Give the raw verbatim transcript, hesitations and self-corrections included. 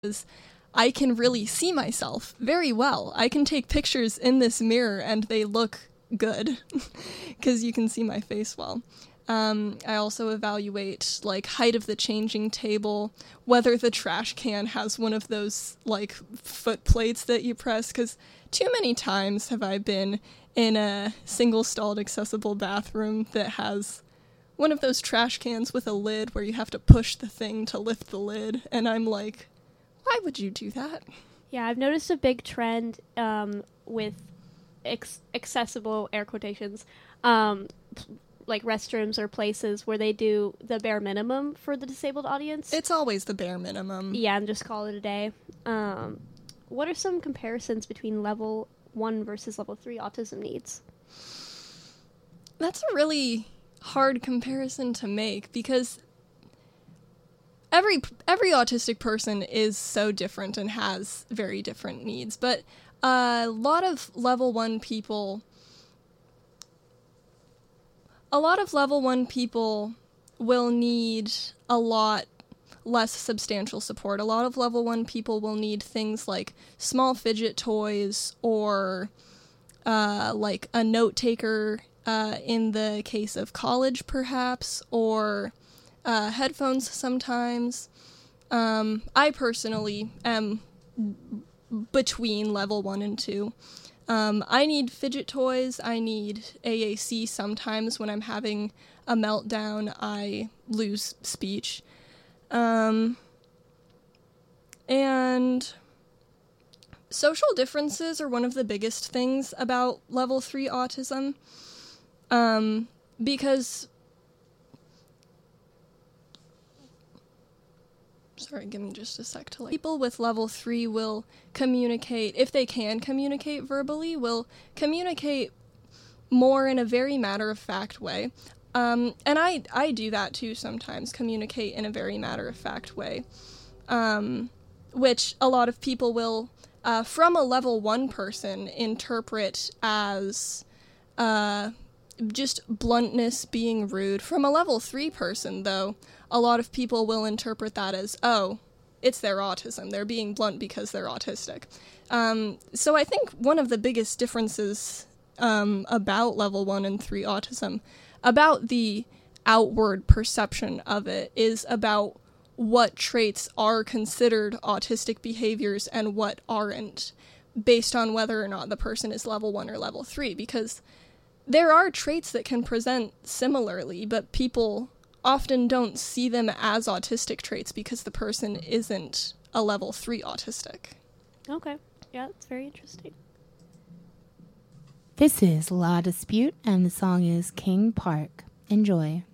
I can really see myself very well. I can take pictures in this mirror and they look good because you can see my face well. Um, I also evaluate like height of the changing table, whether the trash can has one of those like foot plates that you press, because too many times have I been in a single stalled accessible bathroom that has one of those trash cans with a lid where you have to push the thing to lift the lid, and I'm like, why would you do that? Yeah, I've noticed a big trend um, with ex- accessible, air quotations, um, like restrooms or places where they do the bare minimum for the disabled audience. It's always the bare minimum. Yeah, and just call it a day. Um, what are some comparisons between level one versus level three autism needs? That's a really hard comparison to make because every every autistic person is so different and has very different needs. But a lot of level one people, a lot of level one people will need a lot less substantial support. A lot of level one people will need things like small fidget toys or uh, like a note taker uh, in the case of college, perhaps, or uh, headphones sometimes. Um, I personally am between level one and two. Um, I need fidget toys. I need A A C sometimes. When I'm having a meltdown, I lose speech. Um, and social differences are one of the biggest things about level three autism, um, because, sorry, give me just a sec to like, people with level three will communicate, if they can communicate verbally, will communicate more in a very matter-of-fact way. Um, and I, I do that too sometimes, communicate in a very matter-of-fact way, um, which a lot of people will, uh, from a level one person, interpret as uh, just bluntness, being rude. From a level three person, though, a lot of people will interpret that as, oh, it's their autism. They're being blunt because they're autistic. Um, so I think one of the biggest differences um, about level one and three autism, about the outward perception of it, is about what traits are considered autistic behaviors and what aren't, based on whether or not the person is level one or level three, because there are traits that can present similarly, but people often don't see them as autistic traits because the person isn't a level three autistic. Okay. Yeah, that's very interesting. This is La Dispute, and the song is King Park. Enjoy.